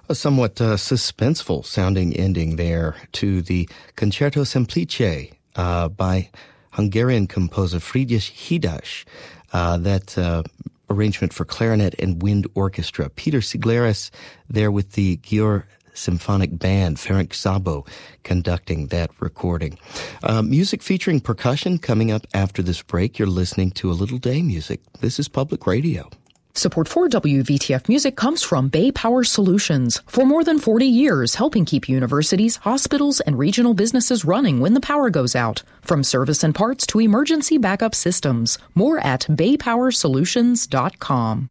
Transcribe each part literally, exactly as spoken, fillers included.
A somewhat uh, suspenseful sounding ending there to the Concerto Semplice uh, by Hungarian composer Frigyes Hidas. Uh, that uh, arrangement for clarinet and wind orchestra. Peter Siglaris there with the Győr Symphonic Band, Ferenc Szabó conducting that recording. Uh, music featuring percussion coming up after this break. You're listening to A Little Day Music. This is Public Radio. Support for W V T F Music comes from Bay Power Solutions. For more than forty years, helping keep universities, hospitals, and regional businesses running when the power goes out. From service and parts to emergency backup systems. More at bay power solutions dot com.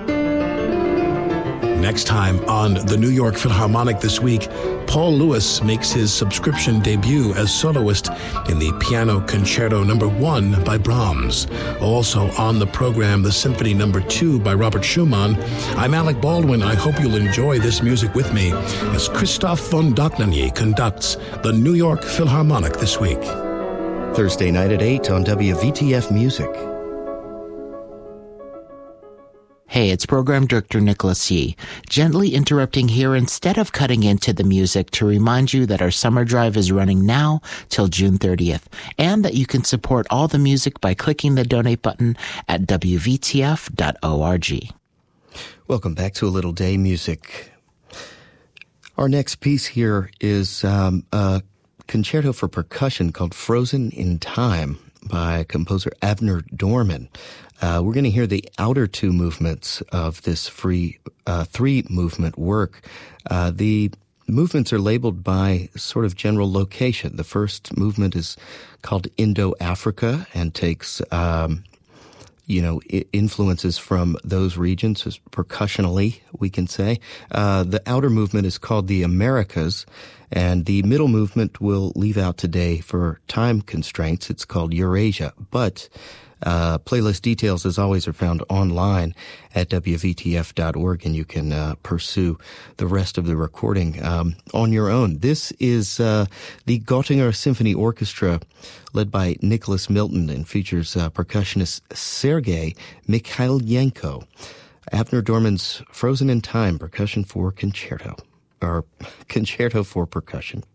Next time on the New York Philharmonic this week, Paul Lewis makes his subscription debut as soloist in the Piano Concerto Number One by Brahms. Also on the program, the Symphony Number Two by Robert Schumann. I'm Alec Baldwin. I hope you'll enjoy this music with me as Christoph von Dohnanyi conducts the New York Philharmonic this week. Thursday night at eight on W V T F Music. Hey, it's Program Director Nicholas Yee, gently interrupting here instead of cutting into the music to remind you that our summer drive is running now till June thirtieth, and that you can support all the music by clicking the donate button at w v t f dot org. Welcome back to A Little Day Music. Our next piece here is um, a concerto for percussion called Frozen in Time by composer Avner Dorman. Uh, we're going to hear the outer two movements of this free uh, three-movement work. Uh, the movements are labeled by sort of general location. The first movement is called Indo-Africa and takes, um, you know, I- influences from those regions, as percussionally, we can say. Uh, the outer movement is called the Americas, and the middle movement we'll leave out today for time constraints. It's called Eurasia, but Uh, playlist details, as always, are found online at w v t f dot org, and you can uh, pursue the rest of the recording um, on your own. This is uh, the Göttinger Symphony Orchestra, led by Nicholas Milton, and features uh, percussionist Sergei Mikhailyenko. Avner Dorman's Frozen in Time, percussion for concerto, or concerto for percussion.